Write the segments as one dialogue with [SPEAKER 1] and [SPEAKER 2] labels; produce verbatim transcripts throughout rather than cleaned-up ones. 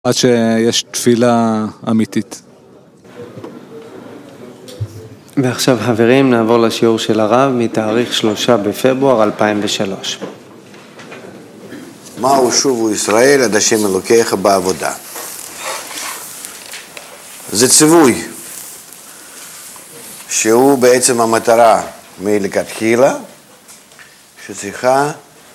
[SPEAKER 1] עד שיש תפילה אמיתית.
[SPEAKER 2] ועכשיו חברים נעבור לשיעור של הרב מתאריך שלושה בפברואר אלפיים ושלוש.
[SPEAKER 3] מהו שובו ישראל עד השם אלוקיך בעבודה? זה ציווי שהוא בעצם המטרה מלכתחילה שצריכה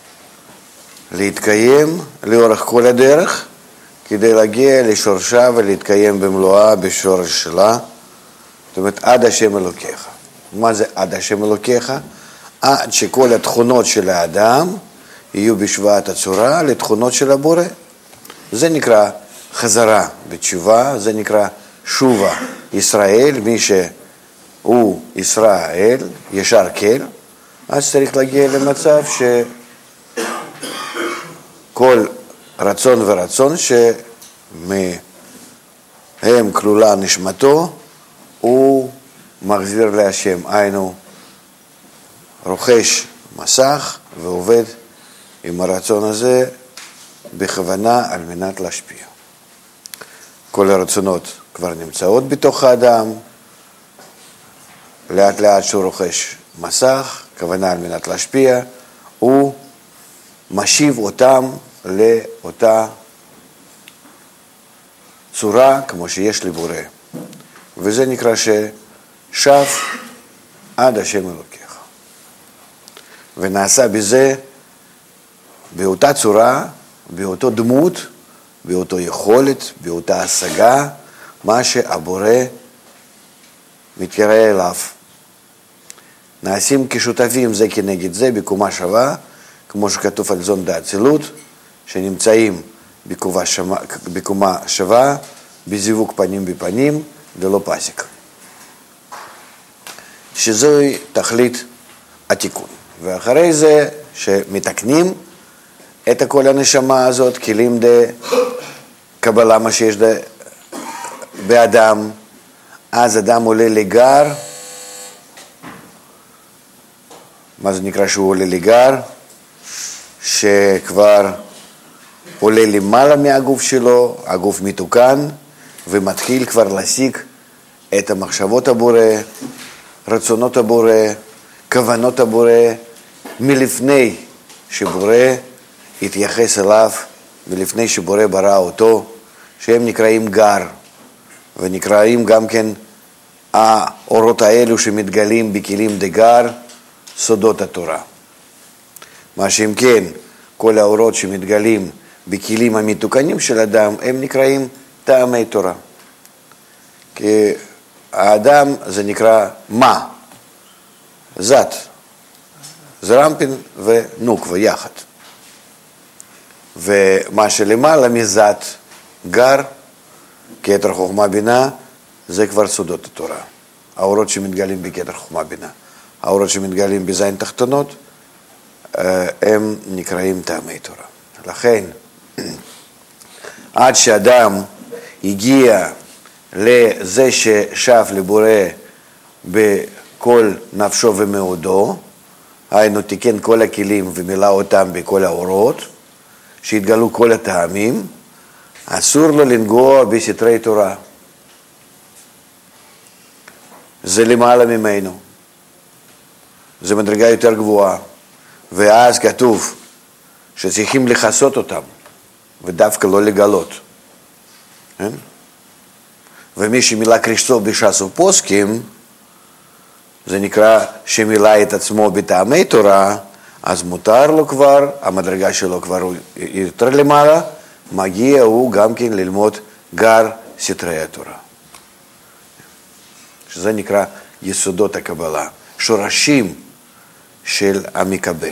[SPEAKER 3] להתקיים לאורך כל הדרך כדי להגיע לשורשה ולהתקיים במלואה בשורש שלה, זאת אומרת עד השם אלוקיך. מה זה עד השם אלוקיך? עד שכל התכונות של האדם יהיו בשוואת הצורה לתכונות של הבורא. זה נקרא חזרה בתשובה, זה נקרא שובה ישראל, מי שהוא ישראל, ישר כל, אז צריך להגיע למצב שכל רצון ורצון שמהם כלולה נשמתו הוא מחזיר להשם, היינו רוכש מסך ועובד עם הרצון הזה בכוונה על מנת להשפיע. כל הרצונות כבר נמצאות בתוך האדם, לאט לאט שהוא רוכש מסך, כוונה על מנת להשפיע, הוא משיב אותם לאותה צורה כמו שיש לבורא. וזה נקרא ששב עד השם אלוקיך. ונעשה בזה באותה צורה, באותו דמות, באותו יכולת, באותה השגה, מה שהבורא מתקרא אליו. נעשים כשותפים זה כנגד זה בקומה שווה, כמו שכתוב על זון דאצילות, שנמצאים בקומה, שמה, בקומה שווה, בזיווג פנים בפנים, ולא פסיק. שזוהי תכלית התיקון. ואחרי זה שמתקנים את כל הנשמה הזאת, כלים דה קבלה מה שיש דה באדם, אז אדם עולה לגר. מה זה נקרא שהוא עולה לגר? שכבר עולה למעלה מהגוף שלו, הגוף מתוקן, ומתחיל כבר להשיג את המחשבות הבורא, רצונות הבורא, כוונות הבורא, מלפני שבורא התייחס אליו, ולפני שבורא ברא אותו, שהם נקראים גר, ונקראים גם כן האורות האלו שמתגלים בכלים דגר, סודות התורה. מה שאם כן, כל האורות שמתגלים בכלים המתוקנים של אדם, הם נקראים טעמי תורה. כי האדם זה נקרא מה? זת, זרמפין ונוקווה יחד. ומה שלמעלה מזת, גר, כתר חוכמה בינה, זה כבר סודות התורה. האורות שמתגלים בכתר חוכמה בינה. האורות שמתגלים בזין תחתונות, הם נקראים טעמי תורה. לכן, עד שאדם הגיע לזה ששב לבורא בכל נפשו ומאודו, היינו תיקן כל הכלים ומילא אותם בכל האורות, שהתגלו כל הטעמים, אסור לו לנגוע בסתרי תורה. זה למעלה ממנו. זה מדרגה יותר גבוהה. ואז כתוב שצריכים לחסות אותם, ודווקא לא לגלות. כן? ומי שמילא קרישתו בש"ס ופוסקים, זה נקרא שמילא את עצמו בטעמי תורה, אז מותר לו כבר, המדרגה שלו כבר יותר למעלה, מגיע הוא גם כן ללמוד גר סתרי התורה. שזה נקרא יסודות הקבלה, שורשים של המקבל.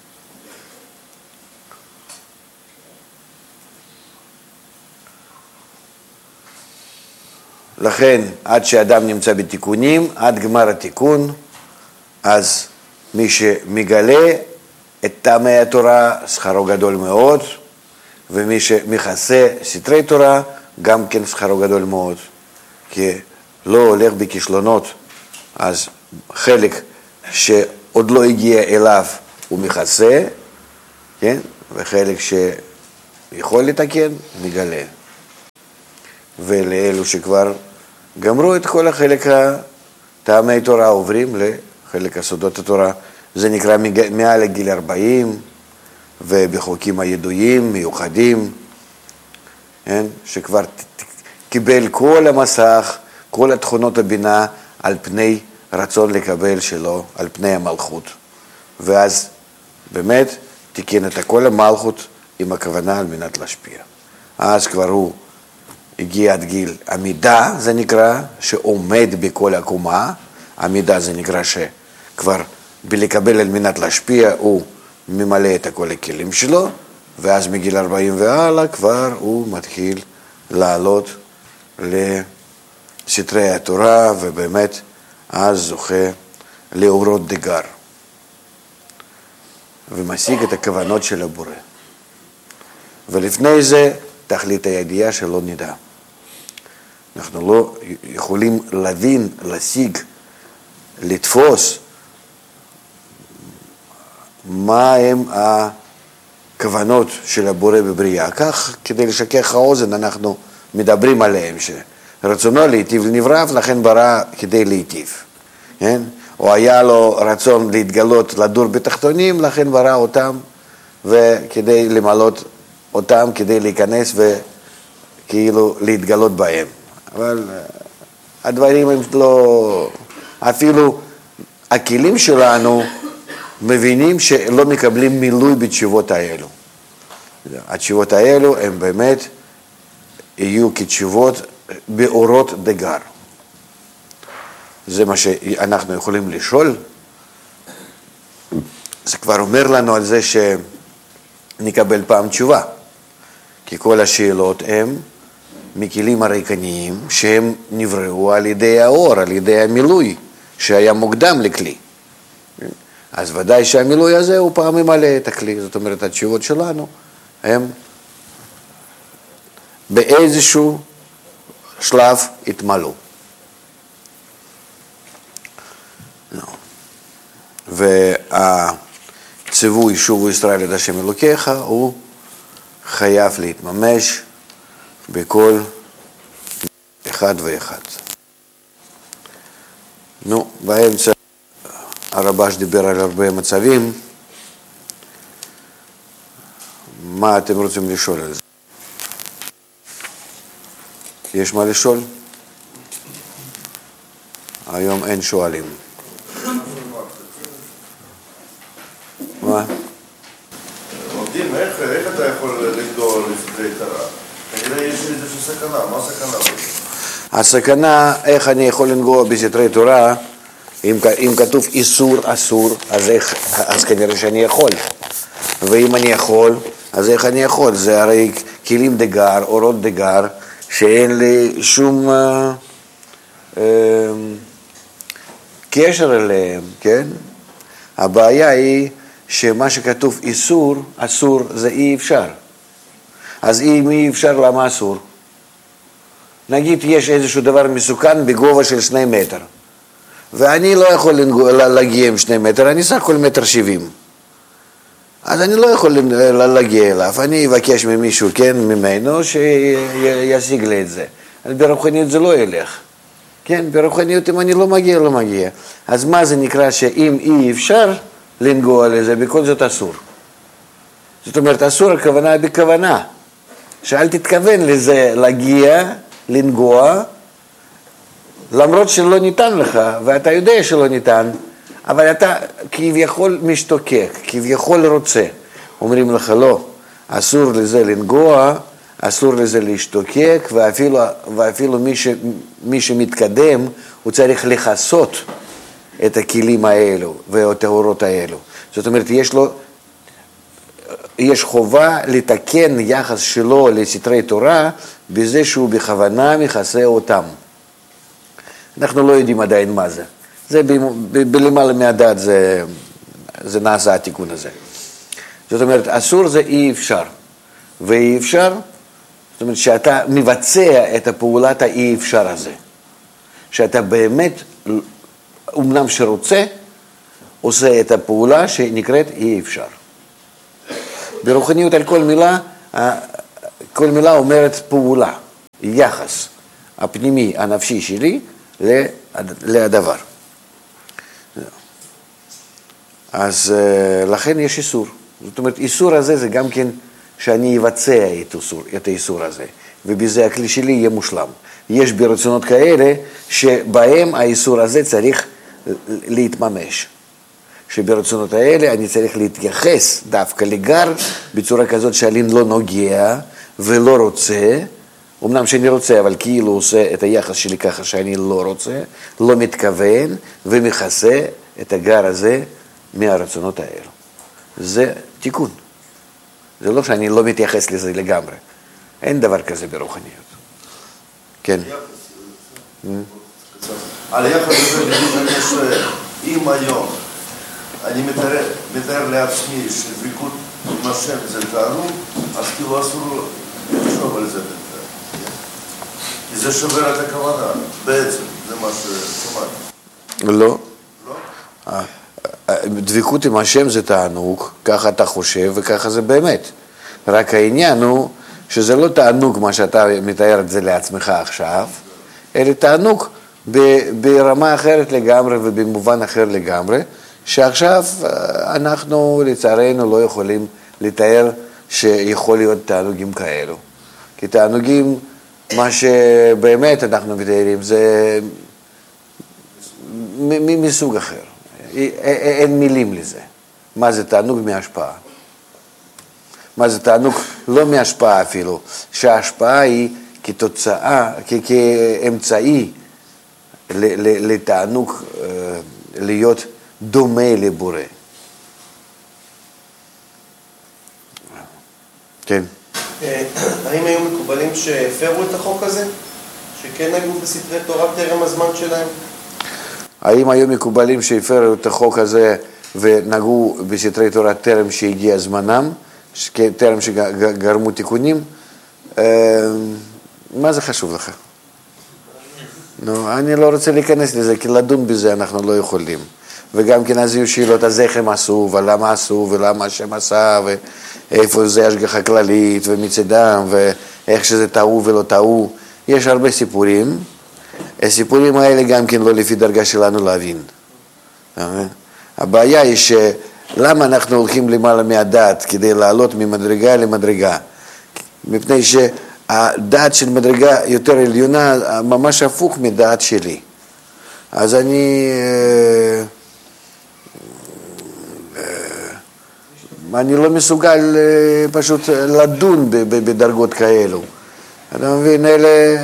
[SPEAKER 3] לכן, עד שאדם נמצא בתיקונים, עד גמר התיקון, אז מי שמגלה את טעמי התורה, שכרו גדול מאוד, ומי שמכסה סתרי תורה, גם כן שכרו גדול מאוד. כי לא הולך בכישלונות, אז חלק שעוד לא הגיע אליו הוא מכסה, כן? וחלק שיכול לתקן, מגלה. ולאלו שכבר גמרו את כל החלק טעמי תורה עוברים לחלק הסודות התורה. זה נקרא מעל לגיל ארבעים, ובחוקים הידועים, מיוחדים, כן? שכבר קיבל כל המסך, כל התכונות הבינה על פני רצון לקבל שלו, על פני המלכות. ואז באמת תיקן את כל המלכות עם הכוונה על מנת להשפיע. אז כבר הוא הגיע עד גיל עמידה, זה נקרא, שעומד בכל הקומה. עמידה זה נקרא שכבר בלקבל על מנת להשפיע הוא ממלא את כל הכלים שלו, ואז מגיל ארבעים והלאה כבר הוא מתחיל לעלות לסתרי התורה, ובאמת אז זוכה לאורות דגר, ומשיג את הכוונות של הבורא. ולפני זה תכלית הידיעה שלא נדע. אנחנו לא יכולים להבין, להשיג, לתפוס מה הם הכוונות של הבורא בבריאה. כך, כדי לשכך האוזן, אנחנו מדברים עליהם, שרצונו להיטיב לנבריו, לכן ברא כדי להיטיב. כן? או היה לו רצון להתגלות, לדור בתחתונים, לכן ברא אותם, וכדי למלות אותם, כדי להיכנס וכאילו להתגלות בהם. אבל הדברים הם לא, אפילו הכלים שלנו מבינים שלא מקבלים מילוי בתשובות האלו. התשובות האלו הם באמת יהיו כתשובות באורות דגר. זה מה שאנחנו יכולים לשאול. זה כבר אומר לנו על זה שנקבל פעם תשובה. כי כל השאלות הם מכלים הריקניים שהם נבראו על ידי האור, על ידי המילוי שהיה מוקדם לכלי. אז ודאי שהמילוי הזה הוא פעם ממלא את הכלי. זאת אומרת, התשובות שלנו הם באיזשהו שלב התמלאו. והציווי שובו ישראל עד השם אלוקיך הוא חייב להתממש בכל אחד ואחד. נו, באמצע הרבש דיבר על הרבה מצבים. מה אתם רוצים לשאול על זה? יש מה לשאול? היום אין שואלים. מה?
[SPEAKER 4] עובדים, איך אתה יכול לגדול לסתרי תורה? כנראה יש איזושהי סכנה, מה הסכנה?
[SPEAKER 3] הסכנה, איך אני יכול לנגוע בסתרי תורה, אם, אם כתוב איסור, אסור, אז, איך, אז כנראה שאני יכול. ואם אני יכול, אז איך אני יכול? זה הרי כלים דגר, אורות דגר, שאין לי שום אה, אה, קשר אליהם, כן? הבעיה היא שמה שכתוב איסור, אסור, זה אי אפשר. אז אם אי אפשר, למה אסור? נגיד יש איזשהו דבר מסוכן בגובה של שני מטר, ואני לא יכול להגיע עם שני מטר, אני סך הכל מטר שבעים. אז אני לא יכול להגיע אליו, אני אבקש ממישהו, כן, ממנו, שישיג לי את זה. ברוחניות זה לא ילך. כן, ברוחניות אם אני לא מגיע, לא מגיע. אז מה זה נקרא שאם אי אפשר לנגוע לזה, בכל זאת אסור. זאת אומרת, אסור הכוונה בכוונה. שאל תתכוון לזה להגיע, לנגוע, למרות שלא ניתן לך, ואתה יודע שלא ניתן, אבל אתה כביכול משתוקק, כביכול רוצה. אומרים לך לא, אסור לזה לנגוע, אסור לזה להשתוקק, ואפילו, ואפילו מי, ש, מי שמתקדם, הוא צריך לחסות את הכלים האלו ואת האורות האלו. זאת אומרת, יש לו, יש חובה לתקן יחס שלו לסתרי תורה, בזה שהוא בכוונה מכסה אותם. אנחנו לא יודעים עדיין מה זה. זה בלמעלה מהדעת זה, זה נעשה התיקון הזה. זאת אומרת, אסור זה אי אפשר. ואי אפשר, זאת אומרת שאתה מבצע את הפעולת האי אפשר הזה. שאתה באמת, אומנם שרוצה, עושה את הפעולה שנקראת אי אפשר. ברוחניות על כל מילה, כל מילה אומרת פעולה. היחס הפנימי, הנפשי שלי, לדבר. אז לכן יש איסור. זאת אומרת, איסור הזה זה גם כן שאני אבצע את האיסור, את האיסור הזה, ובזה הכלי שלי יהיה מושלם. יש ברצונות כאלה שבהם האיסור הזה צריך להתממש. שברצונות האלה אני צריך להתייחס דווקא לגר בצורה כזאת שאני לא נוגע ולא רוצה, אמנם שאני רוצה, אבל כאילו עושה את היחס שלי ככה שאני לא רוצה, לא מתכוון ומכסה את הגר הזה מהרצונות האלו. זה תיקון. זה לא שאני לא מתייחס לזה לגמרי. אין דבר כזה ברוחניות. כן.
[SPEAKER 4] על יחס הזה בדיוק אם היום אני מתאר, מתאר לעצמי שדבקות עם השם זה תענוג, אז כאילו אסור לחשוב על זה בינתיים. כי זה שובר את הכוונה, בעצם, זה מה ששמעתי.
[SPEAKER 3] לא. לא? דבקות עם השם זה תענוג, ככה אתה חושב וככה זה באמת. רק העניין הוא שזה לא תענוג מה שאתה מתאר את זה לעצמך עכשיו, אלא תענוג ברמה אחרת לגמרי ובמובן אחר לגמרי, שעכשיו אנחנו לצערנו לא יכולים לתאר שיכול להיות תענוגים כאלו. כי תענוגים, מה שבאמת אנחנו מתארים זה מסוג אחר. אין מילים לזה. מה זה תענוג מהשפעה? מה זה תענוג לא מהשפעה אפילו, שההשפעה היא כתוצאה, כאמצעי לתענוג להיות דומה לבורא. כן.
[SPEAKER 5] האם היו מקובלים שהפרו את החוק הזה? שכן היו בספרי תורה טרם הזמן שלהם?
[SPEAKER 3] האם היו מקובלים שהפרו את החוק הזה ונגעו בספרי תורה טרם שהגיע זמנם, טרם שגרמו תיקונים? מה זה חשוב לך? נו, אני לא רוצה להיכנס לזה, כי לדון בזה אנחנו לא יכולים. וגם כן אז יהיו שאלות, אז איך הם עשו, ולמה עשו, ולמה השם עשה, ואיפה זה השגחה כללית, ומצדם, ואיך שזה טעו ולא טעו. יש הרבה סיפורים. הסיפורים האלה גם כן לא לפי דרגה שלנו להבין. הבעיה היא שלמה אנחנו הולכים למעלה מהדעת כדי לעלות ממדרגה למדרגה? מפני שהדעת של מדרגה יותר עליונה ממש הפוך מדעת שלי. אז אני... אני לא מסוגל פשוט לדון בדרגות כאלו. אתה מבין, אלה...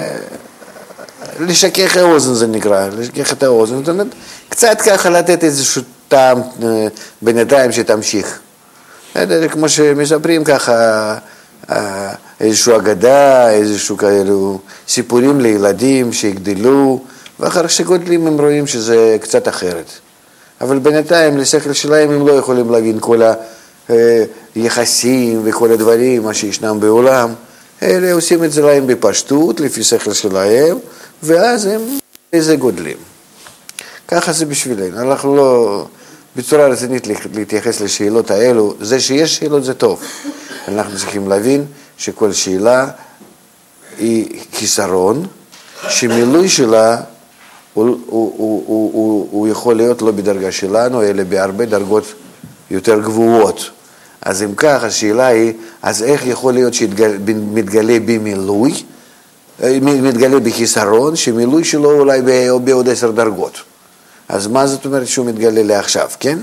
[SPEAKER 3] לשכך האוזן זה נקרא, לשכך את האוזן. זאת אומרת, קצת ככה לתת איזשהו טעם בינתיים שתמשיך. כמו שמספרים ככה, איזשהו אגדה, איזשהו כאלו סיפורים לילדים שיגדלו, ואחר שגודלים הם רואים שזה קצת אחרת. אבל בינתיים לשכל שלהם הם לא יכולים להבין כל היחסים וכל הדברים, מה שישנם בעולם. אלה עושים את זה להם בפשטות, לפי שכל שלהם, ואז הם איזה גודלים. ככה זה בשבילנו. אנחנו לא, בצורה רצינית להתייחס לשאלות האלו, זה שיש שאלות זה טוב. אנחנו צריכים להבין שכל שאלה היא חיסרון, שמילוי שלה הוא, הוא, הוא, הוא, הוא, הוא יכול להיות לא בדרגה שלנו, אלא בהרבה דרגות יותר גבוהות. אז אם כך, השאלה היא, אז איך יכול להיות שמתגלה במילוי, מתגלה בחיסרון, שמילוי שלו אולי בעוד עשר דרגות. אז מה זאת אומרת שהוא מתגלה לעכשיו, כן?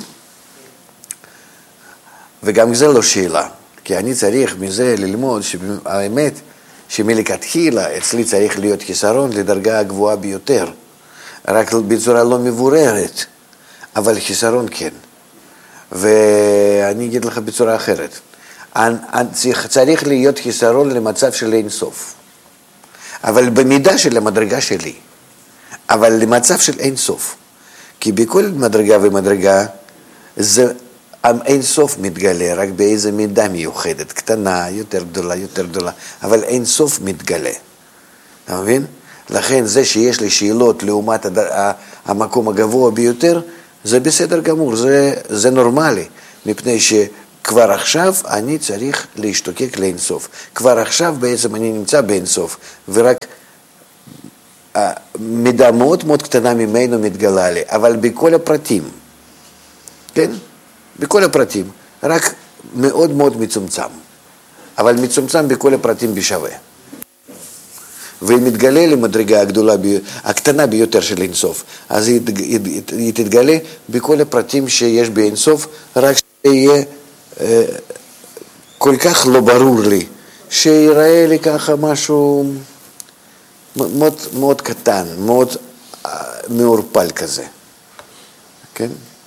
[SPEAKER 3] וגם זה לא שאלה, כי אני צריך מזה ללמוד שהאמת שמלכתחילה אצלי צריך להיות חיסרון לדרגה הגבוהה ביותר, רק בצורה לא מבוררת, אבל חיסרון כן. ואני אגיד לך בצורה אחרת, צריך להיות חיסרון למצב של אין סוף, אבל במידה של המדרגה שלי, אבל למצב של אין סוף, כי בכל מדרגה ומדרגה זה אין סוף מתגלה, רק באיזה מידה מיוחדת, קטנה, יותר גדולה, יותר גדולה, אבל אין סוף מתגלה. אתה מבין? לכן זה שיש לי שאלות לעומת המקום הגבוה ביותר, זה בסדר גמור, זה, זה נורמלי, מפני כבר עכשיו אני צריך להשתוקק לאינסוף. כבר עכשיו בעצם אני נמצא באינסוף, ורק מידה מאוד מאוד קטנה ממנו מתגלה לי, אבל בכל הפרטים, כן? בכל הפרטים, רק מאוד מאוד מצומצם, אבל מצומצם בכל הפרטים בשווה. ומתגלה למדרגה הגדולה, הקטנה ביותר של אינסוף, אז היא, היא, היא תתגלה בכל הפרטים שיש באינסוף, רק שיהיה אה, כל כך לא ברור לי, שיראה לי ככה משהו מאוד, מאוד קטן, מאוד אה, מעורפל כזה, כן?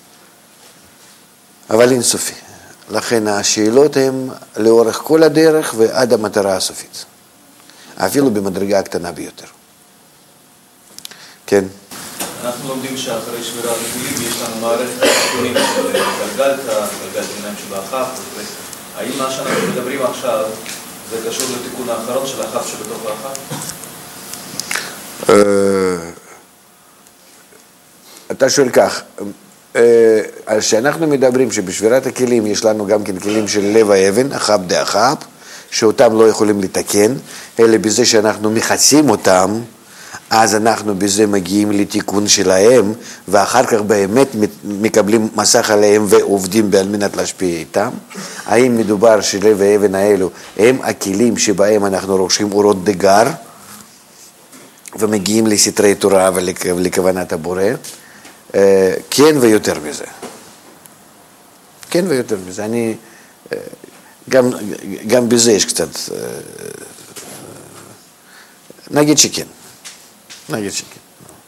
[SPEAKER 3] אבל אינסופי. לכן השאלות הן לאורך כל הדרך ועד המטרה הסופית. אפילו במדרגה הקטנה ביותר. כן?
[SPEAKER 6] אנחנו לומדים שאחרי שבירת הכלים יש לנו מערכת תיקונים של גלגלתא, גלגלת עיניים שבאחף. האם מה שאנחנו מדברים עכשיו זה קשור לתיקון האחרון של האחף שבתוך האחף?
[SPEAKER 3] אתה שואל כך, שאנחנו מדברים שבשבירת הכלים יש לנו גם כן כלים של לב האבן, אחאב דאחאב, שאותם לא יכולים לתקן, אלא בזה שאנחנו מכסים אותם, אז אנחנו בזה מגיעים לתיקון שלהם, ואחר כך באמת מקבלים מסך עליהם ועובדים על מנת להשפיע איתם. האם מדובר שלב האבן האלו הם הכלים שבהם אנחנו רוכשים אורות דגר, ומגיעים לסתרי תורה ולכוונת הבורא? כן ויותר מזה. כן ויותר מזה. אני... גם, גם בזה יש קצת, נגיד שכן, נגיד שכן.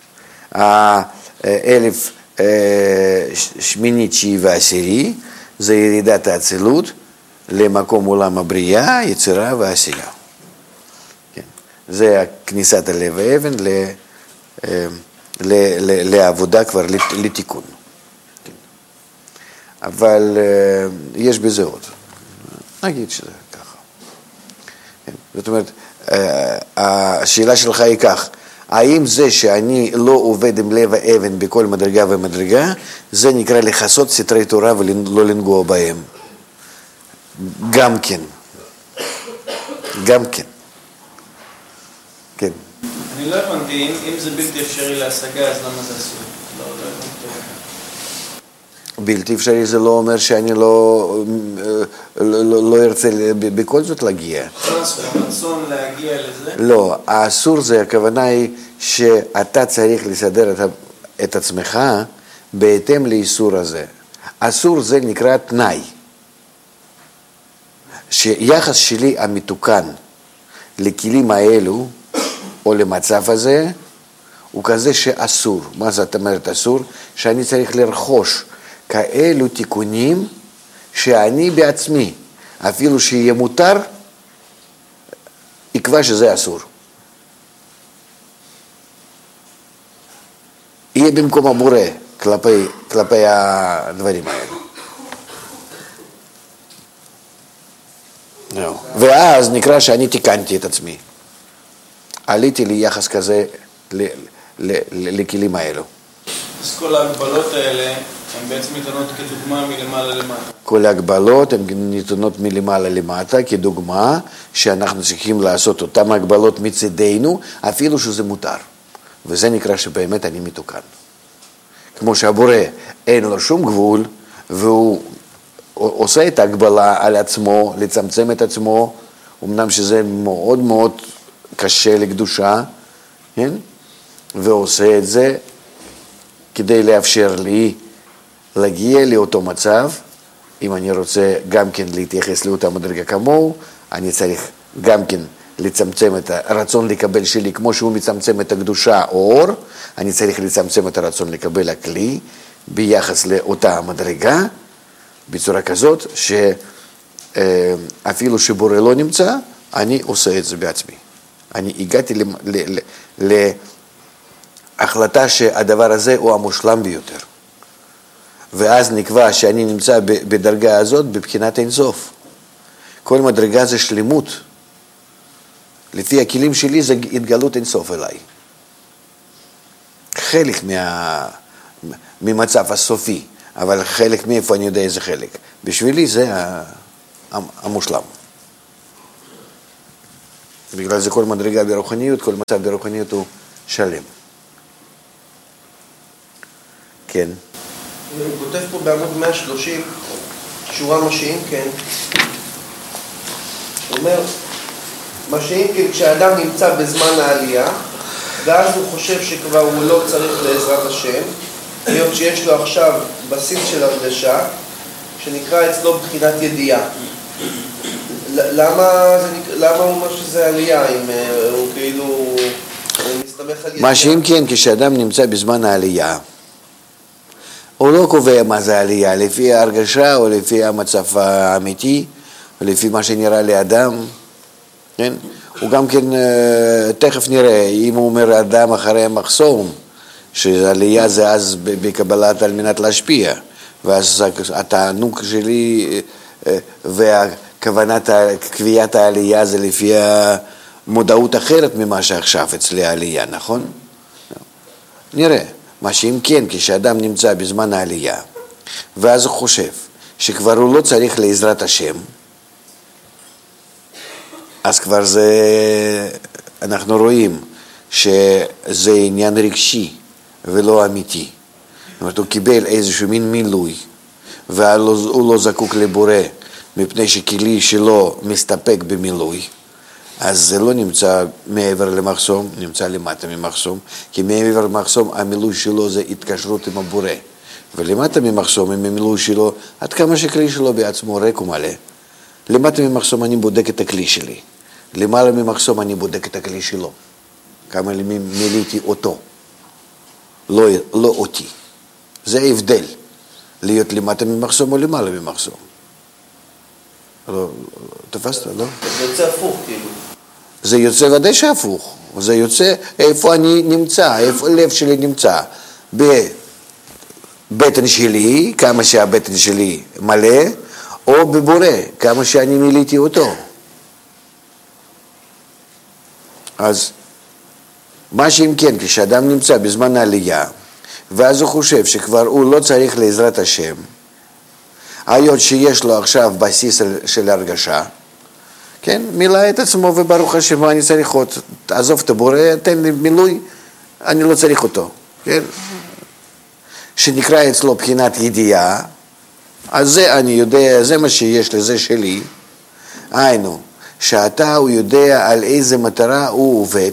[SPEAKER 3] האלף שמיני, תשיעי ועשירי, זה ירידת האצילות למקום עולם הבריאה, יצירה ועשייה. כן. זה כניסת הלב האבן ל, ל, ל, לעבודה כבר, לתיקון. כן. אבל יש בזה עוד. נגיד שזה ככה. זאת אומרת, השאלה שלך היא כך, האם זה שאני לא עובד עם לב האבן בכל מדרגה ומדרגה, זה נקרא לחסות סתרי תורה ולא לנגוע בהם? גם כן. גם כן. כן.
[SPEAKER 6] אני לא הבנתי, אם זה בלתי אפשרי להשגה, אז למה זה אסור? לא, לא הבנתי.
[SPEAKER 3] בלתי אפשרי זה לא אומר שאני לא, לא, לא, לא ארצה בכל זאת להגיע.
[SPEAKER 6] רצון להגיע לזה?
[SPEAKER 3] לא, האסור זה, הכוונה היא שאתה צריך לסדר את, את עצמך בהתאם לאיסור הזה. אסור זה נקרא תנאי. שיחס שלי המתוקן לכלים האלו, או למצב הזה, הוא כזה שאסור. מה זאת אומרת אסור? שאני צריך לרכוש כאלו תיקונים שאני בעצמי, אפילו שיהיה מותר, יקבע שזה אסור. יהיה במקום הבורא כלפי, כלפי הדברים האלה. No. ואז נקרא שאני תיקנתי את עצמי. עליתי ליחס כזה ל, ל, ל, לכלים האלו.
[SPEAKER 6] אז כל ההגבלות האלה הן בעצם ניתנות כדוגמה מלמעלה למטה.
[SPEAKER 3] כל ההגבלות הן ניתנות מלמעלה למטה כדוגמה שאנחנו צריכים לעשות אותן הגבלות מצדנו אפילו שזה מותר. וזה נקרא שבאמת אני מתוקן. כמו שהבורא אין לו שום גבול והוא עושה את ההגבלה על עצמו, לצמצם את עצמו, אמנם שזה מאוד מאוד קשה לקדושה, כן? ועושה את זה כדי לאפשר לי להגיע לאותו מצב. אם אני רוצה גם כן להתייחס לאותה מדרגה כמוהו, אני צריך גם כן לצמצם את הרצון לקבל שלי, כמו שהוא מצמצם את הקדושה או אור, אני צריך לצמצם את הרצון לקבל הכלי ביחס לאותה מדרגה, בצורה כזאת שאפילו שבורא לא נמצא, אני עושה את זה בעצמי. אני הגעתי להחלטה שהדבר הזה הוא המושלם ביותר. ואז נקבע שאני נמצא בדרגה הזאת בבחינת אינסוף. כל מדרגה זה שלמות. לפי הכלים שלי זה התגלות אינסוף אליי. חלק מה... ממצב הסופי. אבל חלק מאיפה אני יודע איזה חלק. בשבילי זה המושלם. בגלל זה כל מדרגה ברוחניות, כל מצב ברוחניות הוא שלם. כן.
[SPEAKER 5] הוא כותב פה בעמוד מאה ושלושים, שורה מה שאם כן. הוא אומר, מה שאם כן, כשאדם נמצא בזמן העלייה, ואז הוא חושב שכבר הוא לא צריך לעזרת השם, היות שיש לו עכשיו בסיס של הרגשה, שנקרא אצלו בחינת ידיעה. למה, למה הוא אומר שזה עלייה, אם הוא כאילו הוא מסתמך על ידיעה?
[SPEAKER 3] מה שאם כן, כשאדם נמצא בזמן העלייה, הוא לא קובע מה זה עלייה, לפי ההרגשה או לפי המצב האמיתי, או לפי מה שנראה לאדם, כן? הוא גם כן, תכף נראה, אם הוא אומר אדם אחרי המחסום, שעלייה זה אז בקבלת על מנת להשפיע, ואז התענוג שלי והכוונת, קביעת העלייה זה לפי המודעות אחרת ממה שעכשיו אצלי העלייה, נכון? נראה. מה שאם כן, כשאדם נמצא בזמן העלייה, ואז הוא חושב שכבר הוא לא צריך לעזרת השם, אז כבר זה, אנחנו רואים שזה עניין רגשי ולא אמיתי. זאת אומרת, הוא קיבל איזשהו מין מילוי, והוא לא זקוק לבורא, מפני שכלי שלו מסתפק במילוי, אז זה לא נמצא מעבר למחסום, נמצא למטה ממחסום, כי מעבר למחסום המילוי שלו זה התקשרות עם הבורא. ולמטה ממחסום, עם המילוי שלו, עד כמה שכלי שלו בעצמו ריק ומלא. למטה ממחסום אני בודק את הכלי שלי. למעלה ממחסום אני בודק את הכלי שלו. כמה מילאתי אותו. לא, לא אותי. זה ההבדל. להיות למטה ממחסום או למעלה ממחסום. לא, תפסת, לא?
[SPEAKER 5] זה יוצא הפוך, כאילו.
[SPEAKER 3] זה יוצא ודאי שהפוך. זה יוצא איפה אני נמצא, איפה הלב שלי נמצא. בבטן שלי, כמה שהבטן שלי מלא, או בבורא, כמה שאני מילאתי אותו. אז מה שאם כן, כשאדם נמצא בזמן העלייה, ואז הוא חושב שכבר הוא לא צריך לעזרת השם, היות שיש לו עכשיו בסיס של הרגשה, כן, מילא את עצמו וברוך השם, אני צריך עוד, עזוב את הבורא, תן לי מילוי, אני לא צריך אותו, כן? שנקרא אצלו בחינת ידיעה, אז זה אני יודע, זה מה שיש לי, זה שלי, היינו, שאתה הוא יודע על איזה מטרה הוא עובד,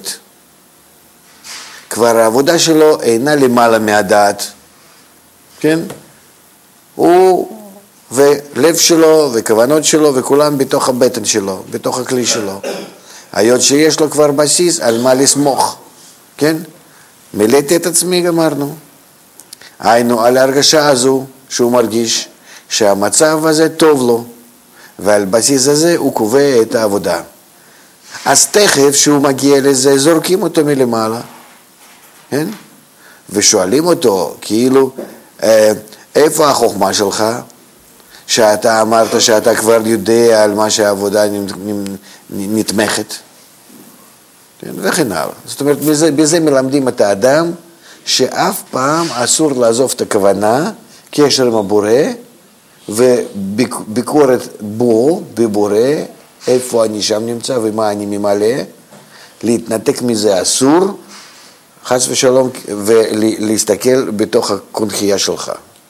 [SPEAKER 3] כבר העבודה שלו אינה למעלה מהדעת, כן? הוא ולב שלו וכוונות שלו וכולם בתוך הבטן שלו, בתוך הכלי שלו. היות שיש לו כבר בסיס על מה לסמוך, כן? מילאתי את עצמי, גמרנו. היינו על ההרגשה הזו שהוא מרגיש שהמצב הזה טוב לו, ועל בסיס הזה הוא קובע את העבודה. אז תכף שהוא מגיע לזה, זורקים אותו מלמעלה, כן? ושואלים אותו, כאילו, איפה החוכמה שלך? שאתה אמרת שאתה כבר יודע על מה שהעבודה נתמכת, כן? וכן הלאה. זאת אומרת, בזה, בזה מלמדים את האדם שאף פעם אסור לעזוב את הכוונה, קשר עם הבורא, וביקורת בו, בבורא, איפה אני שם נמצא ומה אני ממלא, להתנתק מזה אסור, חס ושלום, ולהסתכל בתוך הקונחייה שלך.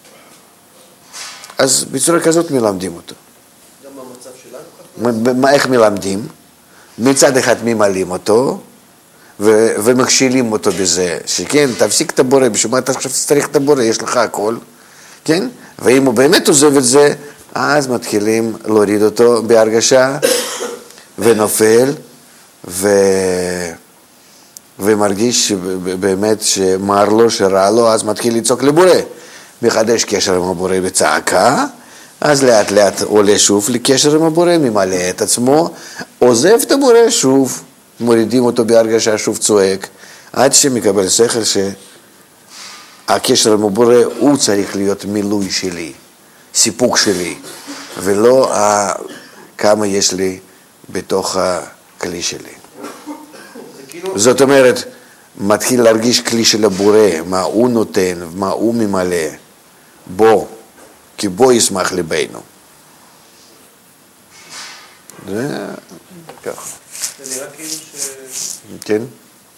[SPEAKER 3] אז בצורה כזאת מלמדים אותו.
[SPEAKER 5] גם במצב שלנו?
[SPEAKER 3] איך מלמדים? מצד אחד ממלאים אותו, ו- ומכשילים אותו בזה, שכן, תפסיק את הבורא, בשביל מה אתה עכשיו צריך את הבורא, יש לך הכל, כן? ואם הוא באמת עוזב את זה, אז מתחילים להוריד אותו בהרגשה, ונופל, ו... ומרגיש באמת שמר לו, שרע לו, אז מתחיל לצעוק לבורא. מחדש קשר עם הבורא בצעקה, אז לאט לאט עולה שוב לקשר עם הבורא, ממלא את עצמו, עוזב את הבורא שוב, מורידים אותו בהרגשה, שוב צועק, עד שמקבל שכל שהקשר עם הבורא הוא צריך להיות מילוי שלי, סיפוק שלי, ולא כמה יש לי בתוך הכלי שלי. זאת אומרת, מתחיל להרגיש כלי של הבורא, מה הוא נותן, מה הוא ממלא בו, כי בו ישמח ליבנו. זה ככה.
[SPEAKER 5] זה נראה כאילו ש...
[SPEAKER 3] כן?